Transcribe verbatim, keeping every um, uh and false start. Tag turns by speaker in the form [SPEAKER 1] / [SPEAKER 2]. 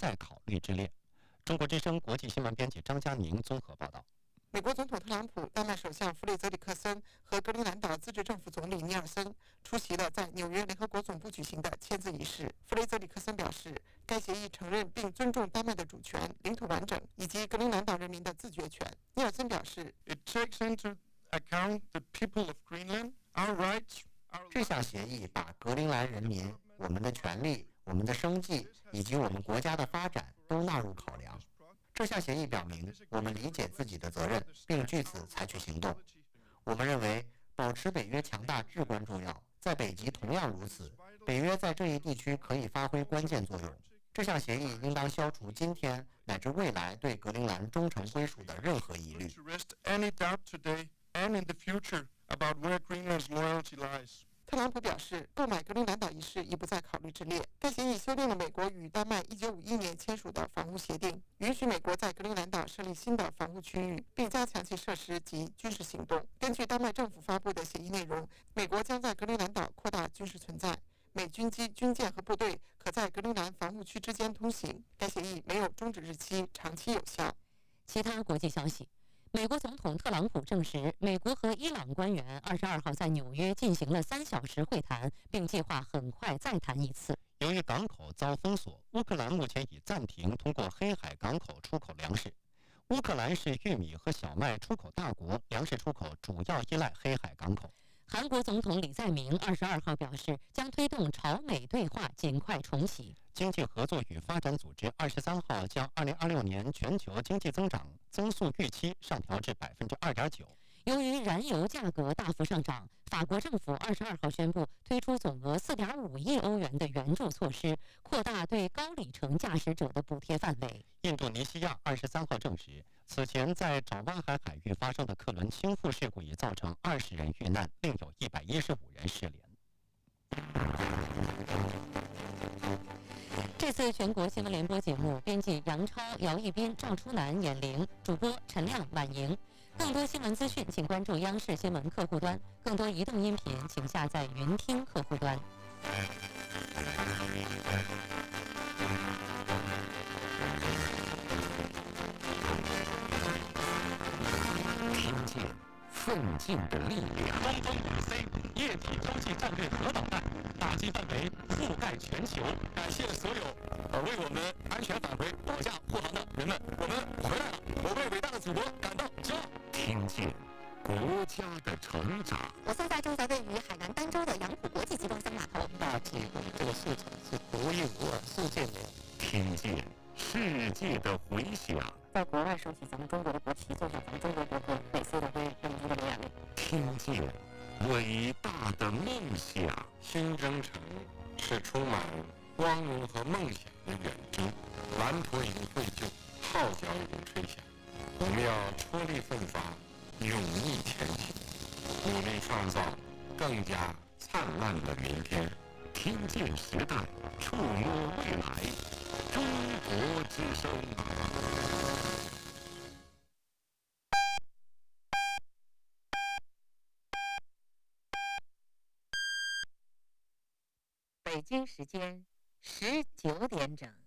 [SPEAKER 1] 在考虑之列。中国之声国际新闻编辑张佳宁综合报道。
[SPEAKER 2] 美国总统特朗普、丹麦首相弗雷泽里克森和格陵兰岛自治政府总理尼尔森出席了在纽约联合国总部举行的签字仪式。弗雷泽里克森表示，该协议承认并尊重丹麦的主权、领土完整以及格陵兰岛人民的自决权。尼尔森表示
[SPEAKER 3] ，It takes into account the people of Greenland, our rights, our
[SPEAKER 1] 这项协议把格陵兰人民、我们的权利、我们的生计以及我们国家的发展都纳入考量。这项协议表明，我们理解自己的责任，并据此采取行动。我们认为，保持北约强大至关重要，在北极同样如此。北约在这一地区可以发挥关键作用。这项协议应当消除今天乃至未来对格陵兰忠诚归属的任何疑虑。
[SPEAKER 2] 特朗普表示，购买格陵兰岛一事已不在考虑之列。该协议修订了美国与丹麦一九五一年签署的防务协定，允许美国在格陵兰岛设立新的防务区域，并加强其设施及军事行动。根据丹麦政府发布的协议内容，美国将在格陵兰岛扩大军事存在，美军机、军舰和部队可在格陵兰防务区之间通行。该协议没有终止日期，长期有效。
[SPEAKER 4] 其他国际消息。美国总统特朗普证实，美国和伊朗官员二十二号在纽约进行了三小时会谈，并计划很快再谈一次。
[SPEAKER 1] 由于港口遭封锁，乌克兰目前已暂停通过黑海港口出口粮食。乌克兰是玉米和小麦出口大国，粮食出口主要依赖黑海港口。
[SPEAKER 4] 韩国总统李在明二十二号表示，将推动朝美对话尽快重启。
[SPEAKER 1] 经济合作与发展组织二十三号将二零二六年全球经济增长增速预期上调至百分之二点九。
[SPEAKER 4] 由于燃油价格大幅上涨，法国政府二十二号宣布推出总额四点五亿欧元的援助措施，扩大对高里程驾驶者的补贴范围。
[SPEAKER 1] 印度尼西亚二十三号证实，此前在爪哇海海域发生的客轮倾覆事故已造成二十人遇难，另有一百一十五人失联。
[SPEAKER 4] 这次全国新闻联播节目，编辑杨超、姚一斌、赵初南、闫玲，主播陈亮、婉莹。更多新闻资讯，请关注央视新闻客户端；更多移动音频，请下载云听客户端。
[SPEAKER 5] 听见奋进的力量。
[SPEAKER 1] 东风五 C 液体洲际战略核导弹打击范围覆盖全球。感谢所有呃为我们安全返回保驾护航的人们，我们回来了，我为伟大的祖国感到骄傲。
[SPEAKER 5] 听见国家的成长。
[SPEAKER 4] 我现在正在位于海南儋州的杨浦国际集装箱码头。
[SPEAKER 1] 大气候这个市场是独一无二，世界没有。
[SPEAKER 5] 听见世界的回响。
[SPEAKER 4] 在国外收起咱们中国的国旗，坐上咱们中国国歌，美斯的威，更多的美雅丽。
[SPEAKER 5] 听见伟大的梦想。
[SPEAKER 3] 新征程是充满光荣和梦想的远征，蓝图已经绘就，号角已经吹响，我们要出力奋发，勇毅前行，努力创造更加灿烂的明天。
[SPEAKER 5] 听见时代，触摸未来，中国之声。
[SPEAKER 4] 北京时间十九点整。